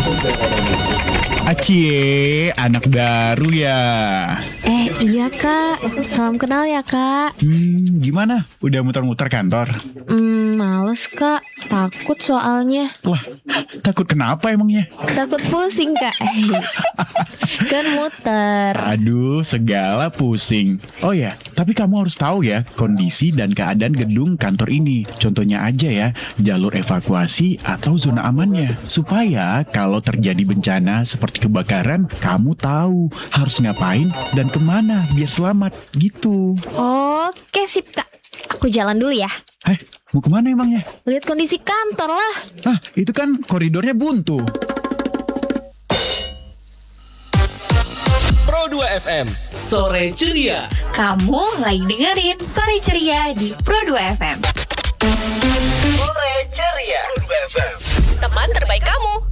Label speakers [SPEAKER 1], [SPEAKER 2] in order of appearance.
[SPEAKER 1] Acie, anak baru ya.
[SPEAKER 2] Iya kak, salam kenal ya kak.
[SPEAKER 1] Gimana? Udah muter-muter kantor?
[SPEAKER 2] Males kak, takut soalnya.
[SPEAKER 1] Wah, takut kenapa emangnya?
[SPEAKER 2] Takut pusing kak. Kan muter.
[SPEAKER 1] Aduh, segala pusing. Oh ya, tapi kamu harus tahu ya kondisi dan keadaan gedung kantor ini. Contohnya aja ya, jalur evakuasi atau zona amannya. Supaya kalau terjadi bencana seperti kebakaran, kamu tahu harus ngapain dan kemana biar selamat gitu.
[SPEAKER 2] Oke sip kak, aku jalan dulu ya.
[SPEAKER 1] Mau kemana emangnya?
[SPEAKER 2] Lihat kondisi kantor lah.
[SPEAKER 1] Itu kan koridornya buntu.
[SPEAKER 3] Pro 2 FM Sore Ceria.
[SPEAKER 4] Kamu lagi dengerin Sore Ceria di Pro 2 FM.
[SPEAKER 3] Sore Ceria. Pro 2 FM.
[SPEAKER 5] Teman terbaik kamu.